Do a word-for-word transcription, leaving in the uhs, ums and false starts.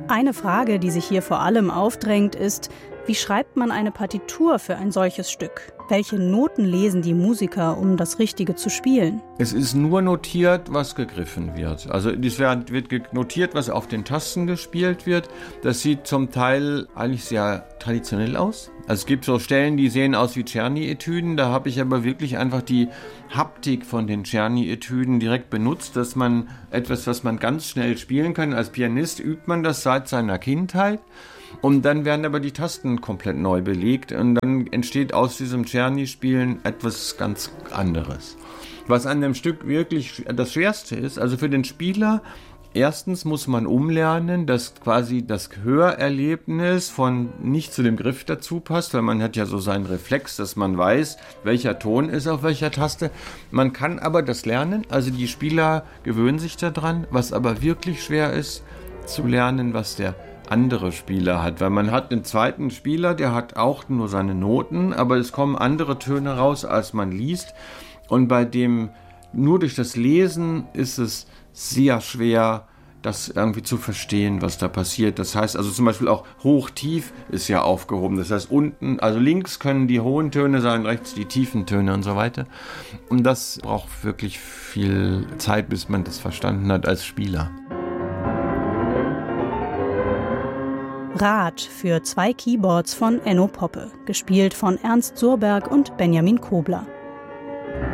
Eine Frage, die sich hier vor allem aufdrängt, ist, wie schreibt man eine Partitur für ein solches Stück? Welche Noten lesen die Musiker, um das Richtige zu spielen? Es ist nur notiert, was gegriffen wird. Also es wird notiert, was auf den Tasten gespielt wird. Das sieht zum Teil eigentlich sehr traditionell aus. Also es gibt so Stellen, die sehen aus wie Czerny-Etüden. Da habe ich aber wirklich einfach die Haptik von den Czerny-Etüden direkt benutzt, dass man etwas, was man ganz schnell spielen kann. Als Pianist übt man das seit seiner Kindheit. Und dann werden aber die Tasten komplett neu belegt und dann entsteht aus diesem Czerny-Spielen etwas ganz anderes. Was an dem Stück wirklich das Schwerste ist, also für den Spieler, erstens muss man umlernen, dass quasi das Hörerlebnis von nicht zu dem Griff dazu passt, weil man hat ja so seinen Reflex, dass man weiß, welcher Ton ist auf welcher Taste. Man kann aber das lernen, also die Spieler gewöhnen sich daran, was aber wirklich schwer ist, zu lernen, was der andere Spieler hat, weil man hat einen zweiten Spieler, der hat auch nur seine Noten, aber es kommen andere Töne raus, als man liest, und bei dem nur durch das Lesen ist es sehr schwer, das irgendwie zu verstehen, was da passiert. Das heißt also zum Beispiel auch hoch-tief ist ja aufgehoben, das heißt unten, also links können die hohen Töne sein, rechts die tiefen Töne und so weiter, und das braucht wirklich viel Zeit, bis man das verstanden hat als Spieler. Rad für zwei Keyboards von Enno Poppe, gespielt von Ernst Surberg und Benjamin Kobler.